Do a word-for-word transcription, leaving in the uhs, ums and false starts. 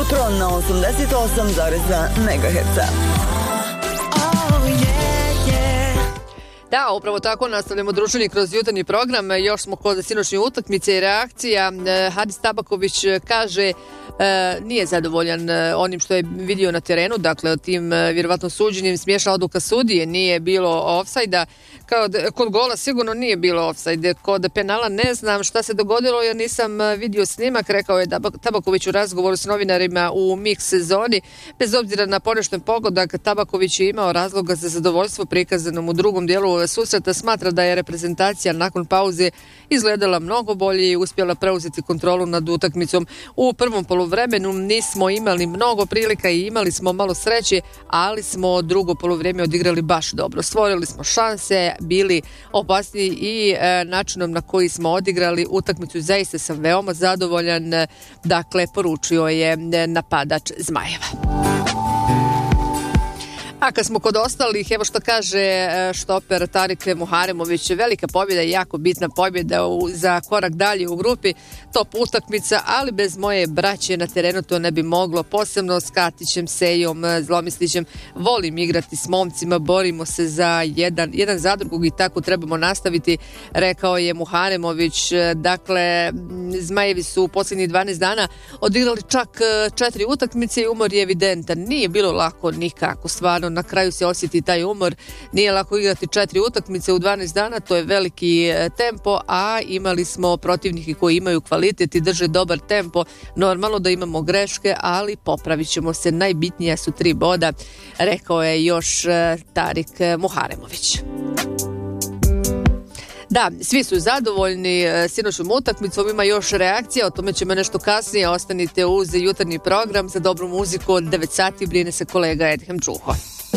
jutro na osamdeset osam zarez dva megaherca. Da, upravo tako nastavljamo druženje kroz jutarnji program. Još smo kod sinoćnje utakmice i reakcija. Hadis Tabaković kaže e, nije zadovoljan onim što je vidio na terenu, dakle tim vjerovatno suđenjem, smiješna odluka sudije, nije bilo ofsajda. Kao da, kod gola sigurno nije bilo ofsajde, kod penala ne znam šta se dogodilo jer nisam vidio snimak, rekao je Tabaković u razgovoru s novinarima u mix sezoni. Bez obzira na poništen pogodak, Tabaković je imao razloga za zadovoljstvo prikazanom u drugom dijelu susreta. Smatra da je reprezentacija nakon pauze izgledala mnogo bolje i uspjela preuzeti kontrolu nad utakmicom. U prvom poluvremenu nismo imali mnogo prilika i imali smo malo sreće, ali smo drugo poluvrijeme odigrali baš dobro. Stvorili smo šanse, bili opasniji i e, načinom na koji smo odigrali utakmicu zaista sam veoma zadovoljan, dakle poručio je napadač Zmajeva. A kad smo kod ostalih, evo što kaže štoper Tarik Muharemović, velika pobjeda i jako bitna pobjeda u, za korak dalje u grupi, top utakmica, ali bez moje braće na terenu to ne bi moglo, posebno s Katićem, Sejom, Zlomislićem, volim igrati s momcima, borimo se za jedan, jedan za drugog i tako trebamo nastaviti, rekao je Muharemović. Dakle, Zmajevi su u posljednjih dvanaest dana odigrali čak četiri utakmice i umor je evidentan, nije bilo lako nikako, stvarno na kraju se osjeti taj umor, nije lako igrati četiri utakmice u dvanaest dana, to je veliki tempo, a imali smo protivnike koji imaju kvalitet i drže dobar tempo, normalno da imamo greške, ali popravit ćemo se, najbitnija su tri boda, rekao je još Tarik Muharemović. Da, svi su zadovoljni sinoćnom utakmicom, ima još reakcija, o tome ćemo nešto kasnije, ostanite uz jutarnji program za dobru muziku, od devet sati brine se kolega Edhem Čuho.